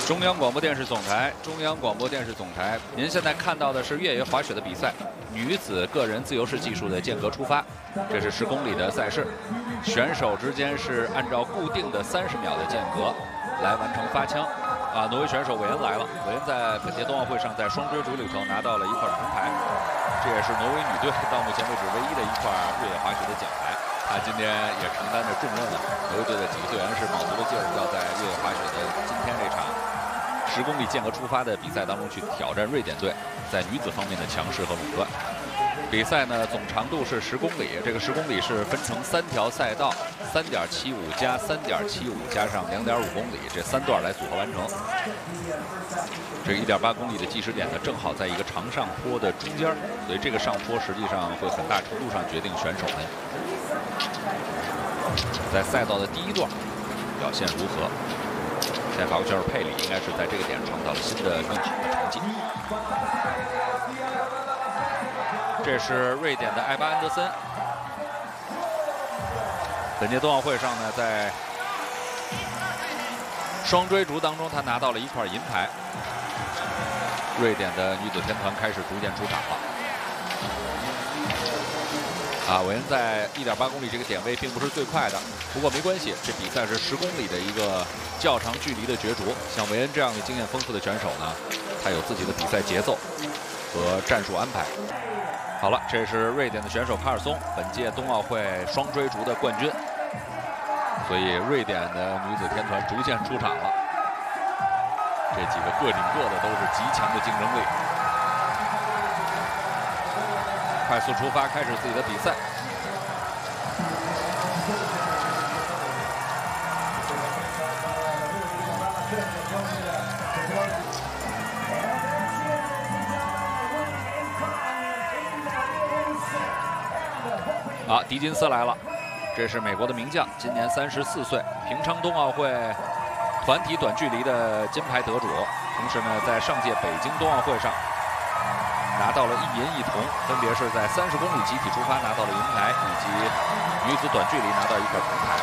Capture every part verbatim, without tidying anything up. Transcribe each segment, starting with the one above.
中央广播电视总台，中央广播电视总台，您现在看到的是越野滑雪的比赛，女子个人自由式技术的间隔出发，这是十公里的赛事，选手之间是按照固定的三十秒的间隔来完成发枪。啊，挪威选手韦恩来了，韦恩在本届冬奥会上在双追逐里头拿到了一块铜牌，这也是挪威女队到目前为止唯一的一块越野滑雪的奖牌。他今天也承担着重任了，挪威队的几个队员是卯足了劲儿，要在越野滑雪的今天这场十公里间隔出发的比赛当中去挑战瑞典队在女子方面的强势和垄断。比赛呢总长度是十公里，这个十公里是分成三条赛道，三点七五加三点七五加上两点五公里，这三段来组合完成。这一点八公里的计时点呢，正好在一个长上坡的中间，所以这个上坡实际上会很大程度上决定选手们在赛道的第一段表现如何。现在法国选手佩里应该是在这个点创造了新的更好的成绩。这是瑞典的艾巴安德森。本届冬奥会上呢，在双追逐当中，他拿到了一块银牌。瑞典的女子天团开始逐渐出场了。啊，韦恩在一点八公里这个点位并不是最快的，不过没关系，这比赛是十公里的一个较长距离的角逐。像韦恩这样的经验丰富的选手呢，他有自己的比赛节奏和战术安排。好了，这是瑞典的选手卡尔松，本届冬奥会双追逐的冠军。所以瑞典的女子天团逐渐出场了，这几个个顶个的都是极强的竞争力。快速出发，开始自己的比赛。好，迪金斯来了，这是美国的名将，今年三十四岁，平昌冬奥会团体短距离的金牌得主，同时呢，在上届北京冬奥会上拿到了一银一铜，分别是在三十公里集体出发拿到了银牌，以及女子短距离拿到一块铜牌。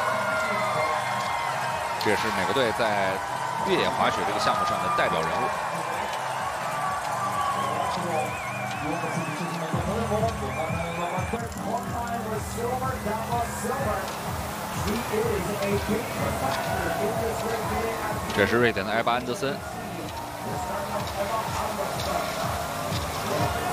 这也是美国队在越野滑雪这个项目上的代表人物。这是瑞典的艾巴安德森。